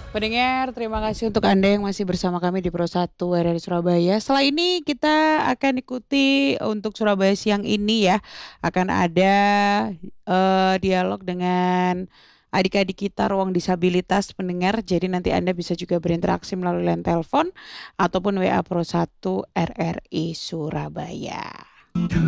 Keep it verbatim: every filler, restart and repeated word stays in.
Pendengar, terima kasih untuk Anda yang masih bersama kami di Pro satu R R I Surabaya. Setelah ini kita akan ikuti untuk Surabaya siang ini ya. Akan ada eh, dialog dengan adik-adik kita ruang disabilitas pendengar. Jadi nanti Anda bisa juga berinteraksi melalui line telepon ataupun W A Pro satu R R I Surabaya.